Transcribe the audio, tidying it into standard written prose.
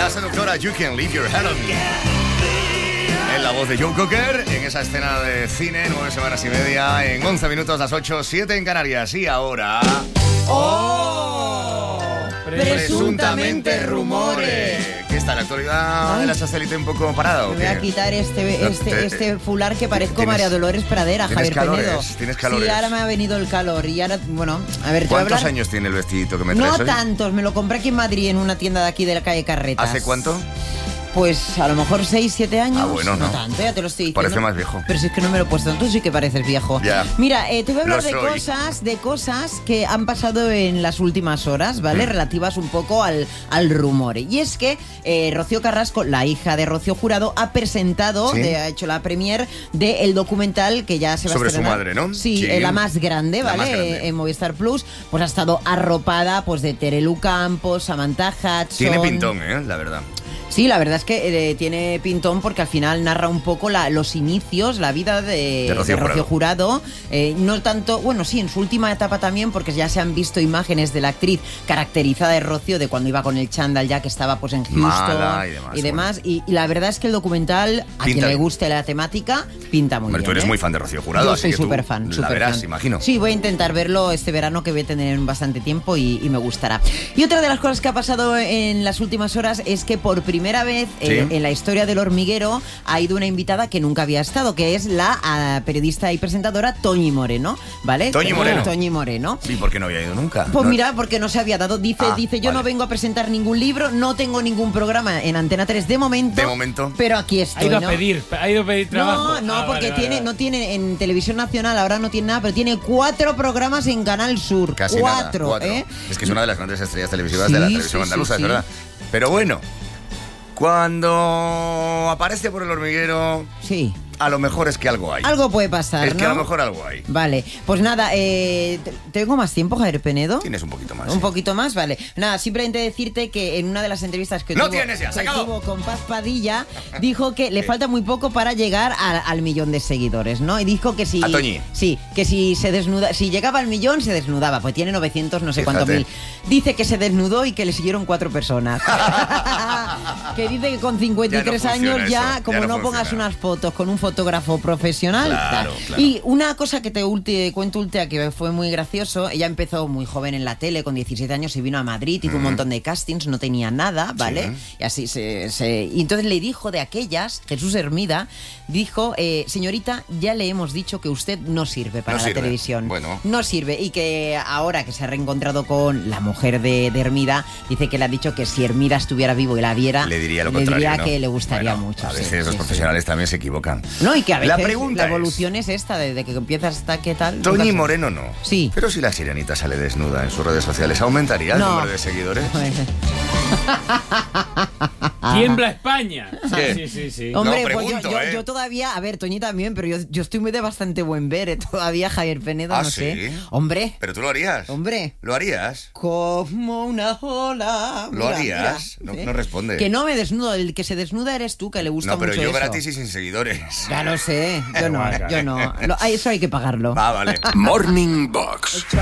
La seductora You Can Leave Your Head On Me. En la voz de Joe Cocker, en esa escena de cine, 9 semanas y media, en 11 minutos, las 8, 7 en Canarias. Y ahora... ¡Oh! Presuntamente rumores. ¿Qué está la actualidad de la satélite un poco parada o Me qué? voy a quitar este fular que parezco María Dolores Pradera, Javier Penedo. ¿Tienes calores? Sí, ahora me ha venido el calor y ahora, bueno, a ver, te voy a ¿Cuántos hablar... años tiene el vestidito que me traes No hoy? tantos, me lo compré aquí en Madrid, en una tienda de aquí de la calle Carretas. ¿Hace cuánto? Pues a lo mejor 6, 7 años. Ah, bueno, no. No tanto, ya te lo estoy diciendo. Parece más viejo. Pero si es que no me lo he puesto, tú sí que pareces viejo. Ya. Mira, te voy a hablar Lo soy. de cosas que han pasado en las últimas horas, ¿vale? Relativas un poco al rumor. Y es que Rocío Carrasco, la hija de Rocío Jurado, ha presentado, ¿Sí? ha hecho la premier del documental que ya se va Sobre a estrenar. su madre, ¿no? Sí, Sí. La Más Grande, La ¿vale? Más Grande. En Movistar Plus, pues ha estado arropada pues de Terelu Campos, Samantha Hudson. Tiene pintón, la verdad. Sí, la verdad es que tiene pintón porque al final narra un poco los inicios, la vida de Rocío Jurado. No tanto, bueno, sí, en su última etapa también, porque ya se han visto imágenes de la actriz caracterizada de Rocío de cuando iba con el chándal ya que estaba pues en Houston Mala y demás. Y la verdad es que el documental, a quien le guste la temática, pinta muy bien. Tú eres muy fan de Rocío Jurado, Yo así soy que tú súper fan. la verás, imagino. Sí, voy a intentar verlo este verano, que voy a tener bastante tiempo y me gustará. Y otra de las cosas que ha pasado en las últimas horas es que por primera vez en la historia del hormiguero ha ido una invitada que nunca había estado, que es la periodista y presentadora Toñi Moreno, ¿vale? Toñi Moreno. ¿Y por qué no había ido nunca? Pues mira, porque no se había dado. Dice, yo no vengo a presentar ningún libro, no tengo ningún programa en Antena 3 de momento. Pero aquí estoy, ha ido a pedir trabajo. No, porque no tiene en Televisión Nacional, ahora no tiene nada, pero tiene 4 programas en Canal Sur. Casi 4, nada, 4. ¿eh? Es que es una de las grandes estrellas televisivas de la televisión andaluza, es verdad. Pero bueno, cuando aparece por el hormiguero... Sí. A lo mejor es que algo hay. Algo puede pasar, Es que ¿no? a lo mejor algo hay. Vale, pues nada, ¿tengo más tiempo, Javier Penedo? Tienes un poquito más. ¿Un poquito más? Vale. Nada, simplemente decirte que en una de las entrevistas que tuvo con Paz Padilla, dijo que le falta muy poco para llegar al 1.000.000 de seguidores, ¿no? Y dijo que si... ¿A Toñi? Sí, que si llegaba al 1.000.000 se desnudaba, pues tiene 900 no sé cuántos mil. Dice que se desnudó y que le siguieron 4 personas. Que dice que con 53 años ya, como no pongas unas fotos con un fotógrafo profesional. Claro. Y una cosa que te cuento, Ultea, que fue muy gracioso. Ella empezó muy joven en la tele, con 17 años, y vino a Madrid, hizo un montón de castings, no tenía nada, ¿vale? Y así y entonces le dijo de aquellas, Jesús Hermida, dijo, señorita, ya le hemos dicho que usted no sirve para la televisión. Bueno. No sirve. Y que ahora que se ha reencontrado con la mujer de Hermida, dice que le ha dicho que si Hermida estuviera vivo y la viera, le diría lo contrario, ¿no? Que le gustaría mucho. A veces los profesionales también se equivocan. No, y que a veces la evolución es esta, desde que empiezas hasta qué tal. Toñi Moreno no. Sí. Pero si la sirenita sale desnuda en sus redes sociales, ¿aumentaría el número de seguidores? Tiembla España. ¿Qué? Sí. Hombre, No, pregunto, pues yo todavía, a ver, Toñi también, pero yo estoy muy de bastante buen ver, todavía, Javier Penedo, no sé. Hombre. Pero tú lo harías. Hombre. ¿Lo harías? Como una ola. ¿Lo harías? Mira, no responde. Que no me desnudo, el que se desnuda eres tú, que le gusta mucho eso. No, pero yo gratis y sin seguidores. Ya lo sé, yo no. Eso hay que pagarlo. Vale. Morning Box.